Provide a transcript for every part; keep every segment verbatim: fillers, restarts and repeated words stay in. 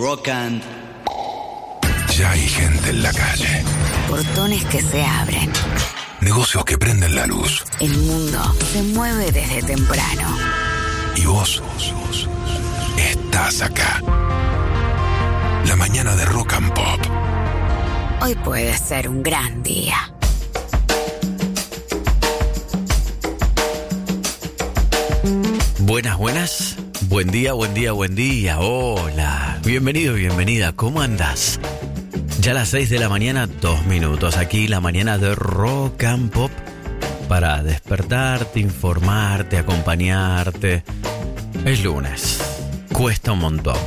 rock and... Ya hay gente en la calle. Portones que se abren. Negocios que prenden la luz. El mundo se mueve desde temprano. Y vos estás acá. La mañana de Rock and Pop. Hoy puede ser un gran día. Buenas, buenas. Buen día, buen día, buen día. Hola. Bienvenido, bienvenida. ¿Cómo andás? Ya a las seis de la mañana, dos minutos. Aquí la mañana de Rock and Pop para despertarte, informarte, acompañarte. Es lunes. Cuesta un montón.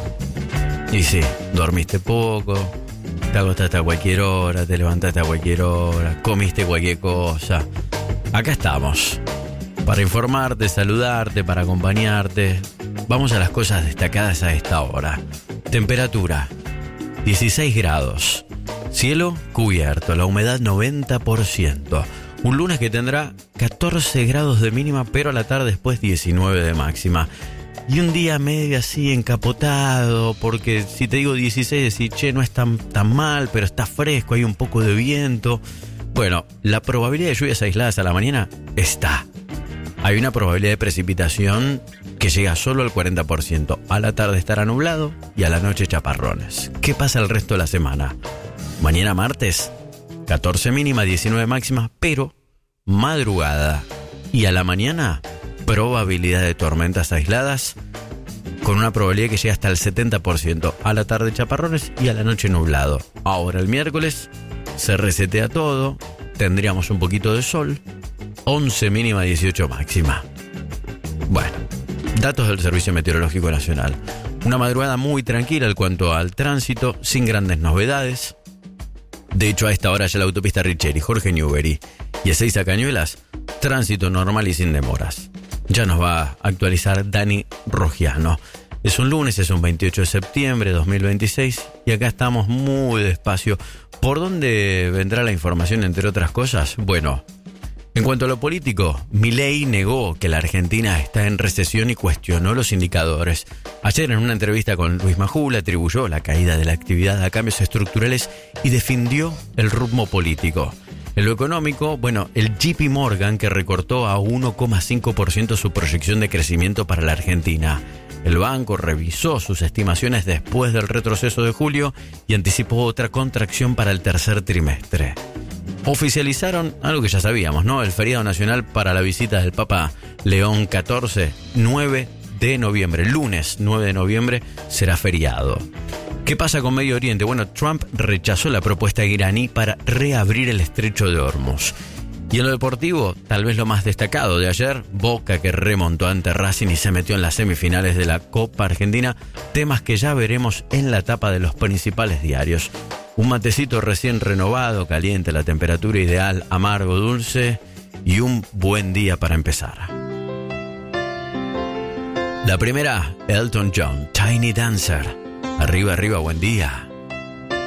Y sí, dormiste poco, te acostaste a cualquier hora, te levantaste a cualquier hora, comiste cualquier cosa. Acá estamos. Para informarte, saludarte, para acompañarte. Vamos a las cosas destacadas a esta hora. Temperatura, dieciséis grados. Cielo cubierto, la humedad noventa por ciento. Un lunes que tendrá catorce grados de mínima, pero a la tarde después diecinueve de máxima. Y un día medio así encapotado, porque si te digo dieciséis, decís, che, no es tan, tan mal, pero está fresco, hay un poco de viento. Bueno, la probabilidad de lluvias aisladas a la mañana está. Hay una probabilidad de precipitación que llega solo al cuarenta por ciento. A la tarde estará nublado y a la noche chaparrones. ¿Qué pasa el resto de la semana? Mañana martes, catorce mínima, diecinueve máxima, pero madrugada y a la mañana probabilidad de tormentas aisladas con una probabilidad que llega hasta el setenta por ciento. A la tarde chaparrones y a la noche nublado. Ahora el miércoles se resetea todo, tendríamos un poquito de sol, once mínima, dieciocho máxima. Bueno, datos del Servicio Meteorológico Nacional. Una madrugada muy tranquila en cuanto al tránsito, sin grandes novedades. De hecho, a esta hora ya la autopista Richeri, Jorge Newbery y Ezeiza Cañuelas, tránsito normal y sin demoras. Ya nos va a actualizar Dani Rogiano. Es un lunes, es un veintiocho de septiembre de dos mil veintiséis y acá estamos muy despacio. ¿Por dónde vendrá la información, entre otras cosas? Bueno, en cuanto a lo político, Milei negó que la Argentina está en recesión y cuestionó los indicadores. Ayer en una entrevista con Luis Majul atribuyó la caída de la actividad a cambios estructurales y defendió el rumbo político. En lo económico, bueno, el J P Morgan que recortó a uno coma cinco por ciento su proyección de crecimiento para la Argentina. El banco revisó sus estimaciones después del retroceso de julio y anticipó otra contracción para el tercer trimestre. Oficializaron algo que ya sabíamos, ¿no? El feriado nacional para la visita del Papa León catorce, nueve de noviembre. Lunes nueve de noviembre será feriado. ¿Qué pasa con Medio Oriente? Bueno, Trump rechazó la propuesta iraní para reabrir el estrecho de Hormuz. Y en lo deportivo, tal vez lo más destacado de ayer, Boca que remontó ante Racing y se metió en las semifinales de la Copa Argentina, temas que ya veremos en la tapa de los principales diarios. Un matecito recién renovado, caliente, la temperatura ideal, amargo, dulce y un buen día para empezar. La primera, Elton John, Tiny Dancer. Arriba, arriba, buen día.